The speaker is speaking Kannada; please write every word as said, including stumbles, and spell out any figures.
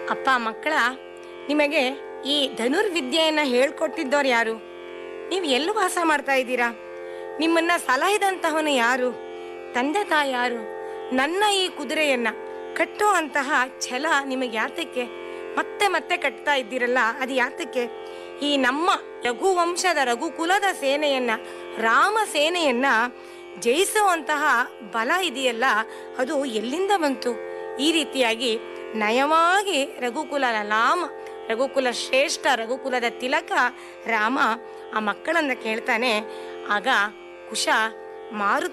ಅಪ್ಪ ಮಕ್ಕಳ, ನಿಮಗೆ ಈ ಧನುರ್ವಿದ್ಯೆಯನ್ನ ಹೇಳ್ಕೊಟ್ಟಿದ್ದವ್ರು ಯಾರು? ನೀವು ಎಲ್ಲಿ ವಾಸ ಮಾಡ್ತಾ ಇದ್ದೀರಾ? ನಿಮ್ಮನ್ನ ಸಲಹಿದಂತಹವನು ಯಾರು? ತಂದೆ ತಾಯಿ ಯಾರು? ನನ್ನ ಈ ಕುದುರೆಯನ್ನ ಕಟ್ಟೋ ಅಂತಹ ಛಲ ನಿಮಗೆ ಯಾತಕ್ಕೆ? ಮತ್ತೆ ಮತ್ತೆ ಕಟ್ತಾ ಇದ್ದೀರಲ್ಲ, ಅದು ಯಾತಕ್ಕೆ? ಈ ನಮ್ಮ ರಘುವಂಶದ ರಘುಕುಲದ ಸೇನೆಯನ್ನ, ರಾಮ ಸೇನೆಯನ್ನ ಜಯಿಸುವಂತಹ ಬಲ ಇದೆಯಲ್ಲ, ಅದು ಎಲ್ಲಿಂದ ಬಂತು? ಈ ರೀತಿಯಾಗಿ ನಯವಾಗಿ ರಘುಕುಲ ಲಾಮ ರಘುಕುಲ ಶ್ರೇಷ್ಠ ರಘುಕುಲದ ತಿಲಕ ರಾಮ ಆ ಮಕ್ಕಳನ್ನ ಕೇಳ್ತಾನೆ. ಆಗ ಕುಶ ಮಾರು